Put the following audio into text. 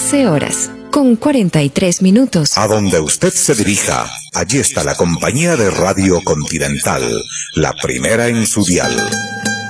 12 horas, con 43 minutos. A donde usted se dirija, allí está la compañía de Radio Continental, la primera en su dial.